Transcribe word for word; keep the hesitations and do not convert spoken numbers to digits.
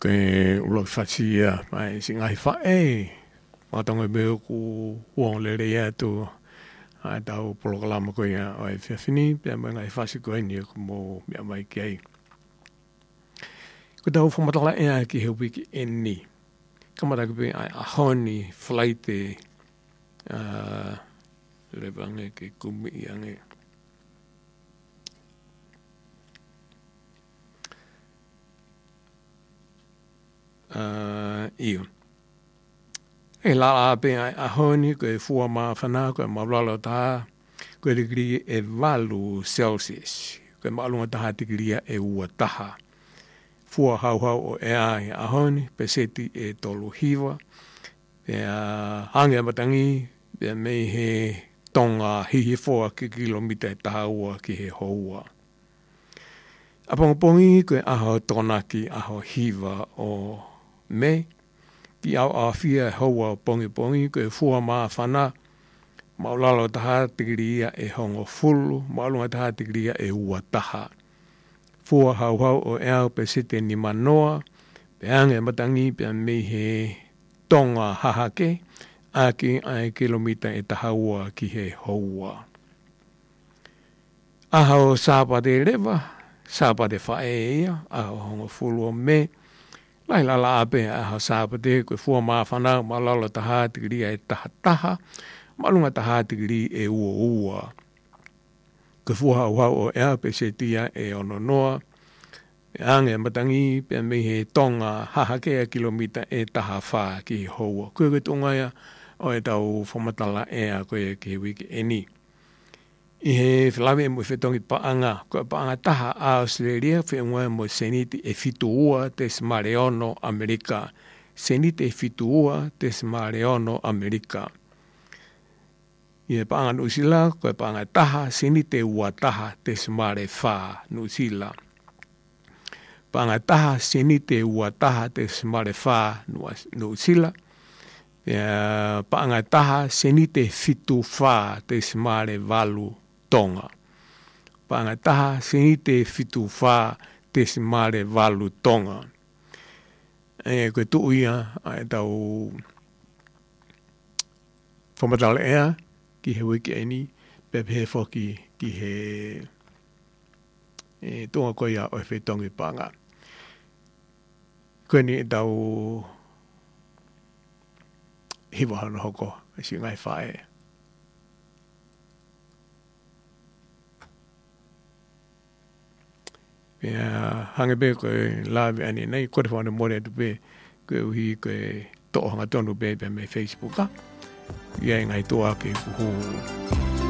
ke ulo fatia mai singai fa e matonga be ku wong le le tu a tau programa ko ya o fe fini pe mai fa si ko ni ko mo ya mai ke ko tau fo matala e ki he wiki enni kamara ko be a honi flight e a le bange ke kumi yange uh, io. E la ape a honi ko e fua ma whana ko e maulalo taha ko e digri e valu Celsius ko e maalunga taha digria e ua taha. Fua hau hau o e ai a honi peseti e tolu hiwa e a hange amatangi e mei he tonga hihi foa ki kilomita e taha ua ki he houa. A pongopongi ko e aho tonaki aho hiwa o me ki au a fia houa pongi pongi ko e fua maa whana maulalo taha tigiria e hongo fulu maulunga taha tigiria e ua taha. Fua hau hau o e au pe sete ni manoa pe ange matangi pe mei he tonga hahake a ki ai kilomita e taha ua ki he houa. Aho sāpa de lewa sāpa de whae ia aho hongo fulu o me lai la la ape aho sāpa de koe fua maa whana malalo taha tigiri e taha taha malunga taha tigiri e ua ua. Koe fua hau hau o ea pe se tia e ono noa e ange matangi pe me he tonga hahakea kilomita e taha wha ki houa. Koe koe tonga ia o e tau whamatala ea koe ke wiki eni. I he whilawe e mo whetongi paanga, koe paanga taha a Australia, whenua mo seniti e fitu ua te Smareono Amerika. Seniti e fitu ua te Smareono Amerika. I he paanga Nusila, koe paanga taha, seniti ua taha te Smare wha Nusila. Paanga taha, seniti ua taha te Smare wha Nusila. Paanga taha, seniti fitu wha te Smare walu Tonga. Paanga taha senite fitu wha te simare walu Tonga. E koe tuu ia ai tau whamatala ea ki he wiki eni pepe he whoki ki he e tonga koe ia o e whetongi paanga. Koe ni e tau hiwahana hoko e si ngai whae. Pea hange be koe lawe ani nei, koe whaone more atu be, koe uhi koe to'o hanga tonu be pe me Facebook ka. Ia ngai toa ke kuhu.